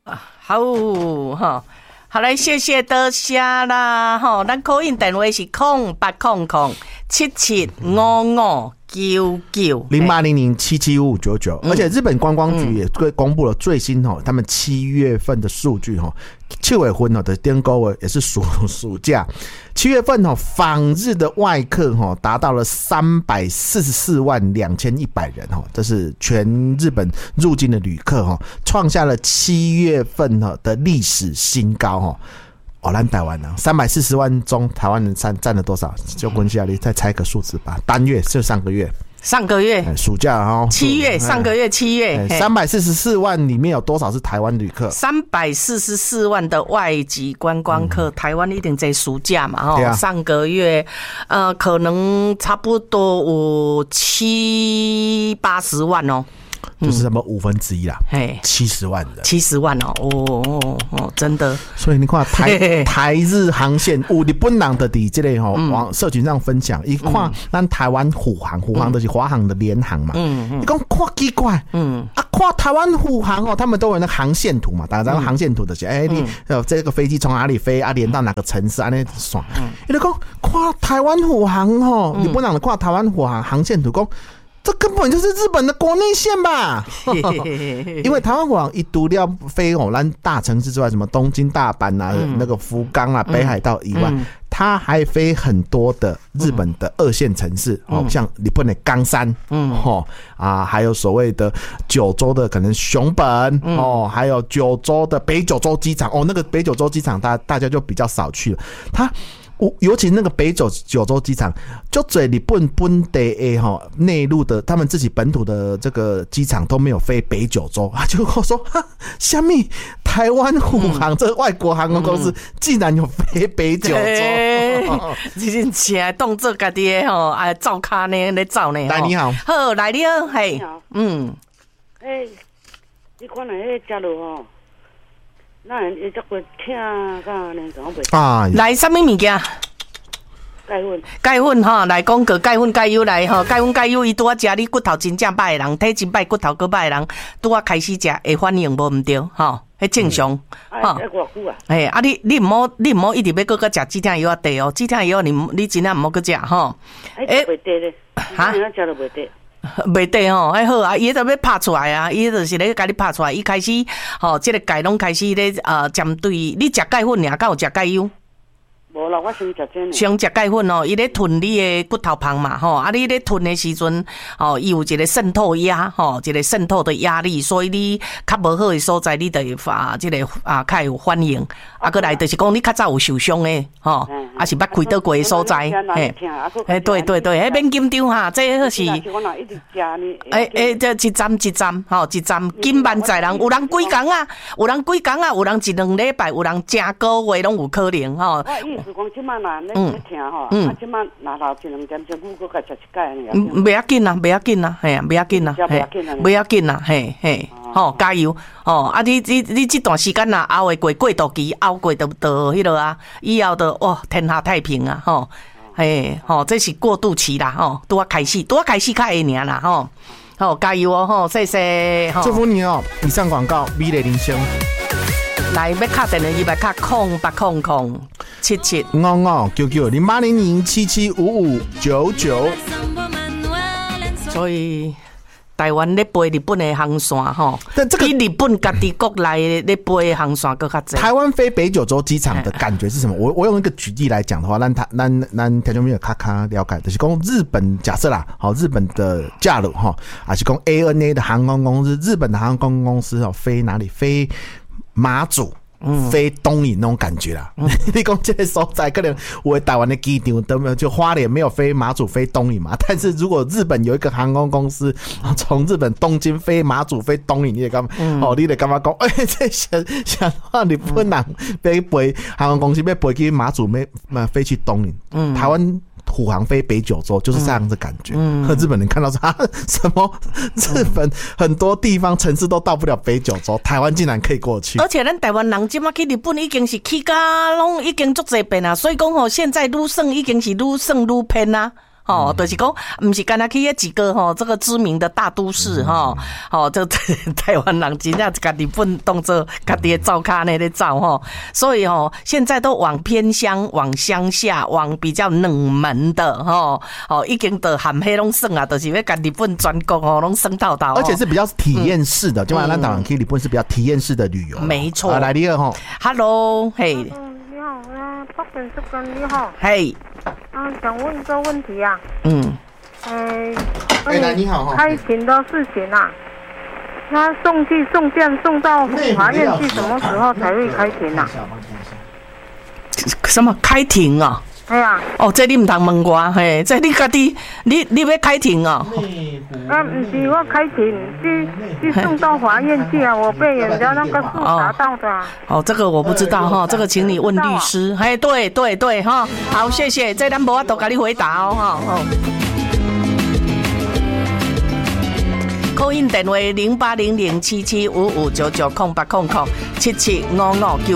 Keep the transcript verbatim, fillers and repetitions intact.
好哈，好来，谢谢多谢啦哈。咱call in电话是空八空空七七五五九九零八零零七七五五九九，而且日本观光局也公布了最新哈，他们七月份的数据哈，七月份的电购也是暑暑假，七月份哈访日的外客哈达到了三百四十四万两千一百人哈，这是全日本入境的旅客哈，创下了七月份哈的历史新高哈。哦，咱台湾啊，三百四十万中，台湾人占占了多少？就滚下来，再猜个数字吧。单月就上个月， 上个月、 欸、暑假哦， 七月，上个月七月， 三百四十四万里面有多少是台湾旅客？ 三百四十四万的外籍观光客，嗯、台湾一定在暑假嘛，哈、啊，上个月，呃，可能差不多有七八十万哦。 就是什么五分之一啦，七十万人， 七十万哦，哦哦哦，真的。 所以你看台台日航线，有日本人的伫这类吼，往社群上分享，一看咱台湾虎航，虎航就是华航的联航嘛，嗯嗯，你讲看奇怪，嗯啊，看台湾虎航哦，他们都有那个航线图嘛，大家知道航线图的是，哎、嗯，你呃这个飞机从哪里飞啊，连到哪个城市啊，那爽。你讲看台湾虎航哦，日本人看台湾虎航航线图讲。这根本就是日本的国内线吧？因为台湾虎航一独要飞哦，咱大城市之外，什么东京、大阪啊、嗯、那个福冈啊、北海道以外，嗯、它还飞很多的日本的二线城市，嗯、哦，像日本的冈山，嗯，哦啊，还有所谓的九州的可能熊本，嗯、哦，还有九州的北九州机场，哦，那个北九州机场大大家就比较少去了，它。尤其那个北九九州机场，就最日本本地的哈内陆的，他们自己本土的这个机场都没有飞北九州，他就跟我说，虾米台湾虎航、嗯、这个外国航空公司竟然有飞北九州， 你真正当做家己的吼，哎，照卡呢来照呢。 来你好， 好来你好，嘿，嗯， 哎，你看那个加入吼。那人伊足会听甲那讲袂啊，来什么物件？ 钙粉， 钙粉哈，来讲个钙粉钙油来哈，钙粉钙油伊拄啊食你骨头真正歹的人，体真歹骨头个歹的人，拄啊开始食会反应无毋对哈，迄正常哈。哎，偌久啊？ 哎，啊你你毋好你毋好一直要搁搁食止痛药啊地哦，止痛药你你真正毋好搁食吼。 哎，袂得咧，哈，食都袂得。 袂得吼，哎好啊，伊就要拍出来啊，伊就是咧甲你拍出来。伊开始吼，即、這个钙拢开始咧呃针对你食钙粉尔，敢有食钙油？ 无啦，我先食这呢。 先食钙粉哦，伊咧吞你的骨头旁嘛，吼，啊你咧吞的时阵，哦，伊有一个渗透压，吼，一个渗透的压力，所以你较无好的所在，你就啊，即、這個啊，较有反应。啊，过来就是讲你较早有受伤的，吼，啊是捌开倒过的所在，嘿，嘿，对对对，迄免紧张哈，这个是，哎哎，这一站一站，吼，一站紧万载人，有人几工啊，有人几工啊，有人一两礼拜，有人正个月拢有可能，吼。 是讲即摆若咧咧听吼，啊即摆若留一两点钟，我搁甲食一盖呢。 嗯，袂要紧啦，袂要紧啦，嘿啊，袂要紧啦，嘿，袂要紧啦，嘿嘿，吼，加油，吼，啊你你你这段时间呐，熬会过过渡期，熬过就就迄落啊，以后就哇天下太平啊，吼，嘿，吼，这是过渡期啦，吼，拄啊开始，拄啊开始较会尔啦，吼，好加油哦，吼，谢谢， 祝福你哦。以上广告，美丽人生。 来，要卡电话机来卡空八空空七七五五九九零八零零七七五五九九。 所以台湾咧飞日本的航线吼，但这个比日本家己国内咧飞的航线更较多。 台湾飞北九州机场的感觉是什么？我我用一个举例来讲的话，咱咱咱听众朋友卡卡了解，就是讲日本假设啦，好日本的假如哈，还是讲 A N A 的航空公司，日本的航空公司哦，飞哪里飞？马祖、嗯、飞东引那种感觉啦，嗯、你讲这个所在可能我台湾的机场都没有，就花莲没有飞马祖飞东引嘛。但是如果日本有一个航空公司从日本东京飞马祖飞东引，你得干嘛？嗯、哦，你得干嘛讲？哎、欸，这想想话日本人飞飞航空公司要飞去马祖，没飞去东引，嗯、台湾。虎航飞北九州就是这样的感觉，嗯，日本人看到说啊，什么日本很多地方城市都到不了北九州，台湾竟然可以过去。 而且咱台湾人今嘛去日本已经是去到拢已经足侪遍啊，所以讲吼，现在愈算已经是愈算愈偏啊。 哦，就是讲，不是干那去那几个吼，这个知名的大都市哈，哦，这台湾人真正家己本当做家己的灶卡那咧灶吼，所以哦，现在都往偏乡、往乡下、往比较冷门的吼，哦，已经都含黑拢算啊，就是要甲日本全国哦拢算透透， 而且是比较体验式的，就像咱台湾去日本是比较体验式的旅游。 没错。 来你好 ，Hello， 嘿。 你好，啊，박근숙관你好。 嘿。 啊，想问一个问题啊。 嗯。 哎， 哎，来你好哈。 开庭的事情啊，他送去送件送到法院去，什么时候才会开庭啊？ 什么开庭啊？ 哎呀。 哦，这你唔通问我，嘿，这你家己，你你要开庭哦？ 啊，不是我开庭，去去送到法院去啊，我被人家那个树砸到的、啊哦。哦，这个我不知道哈，这个请你问律师。哎、啊，对对对哈，好，谢谢，这咱无法度给你回答哦哈。哦。call in 電話零八零零七七五五九九空八空空七七五五九。